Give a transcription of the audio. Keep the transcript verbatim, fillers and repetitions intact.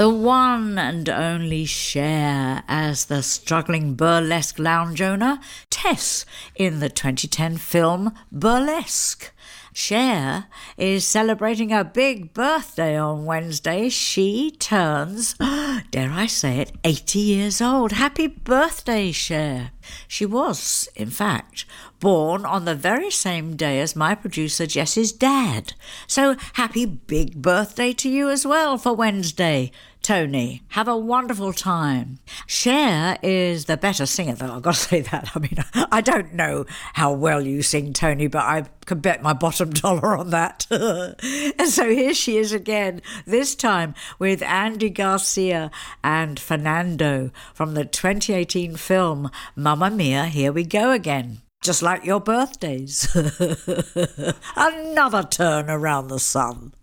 The one and only Cher as the struggling burlesque lounge owner, Tess, in the twenty ten film Burlesque. Cher is celebrating her big birthday on Wednesday. She turns, dare I say it, eighty years old. Happy birthday, Cher. She was, in fact, born on the very same day as my producer Jess's dad. So happy big birthday to you as well for Wednesday, Tony. Have a wonderful time. Cher is the better singer, though, I've got to say that. I mean, I don't know how well you sing, Tony, but I can bet my bottom dollar on that. And so here she is again, this time with Andy Garcia and Fernando from the twenty eighteen film Mamma Mia, Here We Go Again. Just like your birthdays. Another turn around the sun.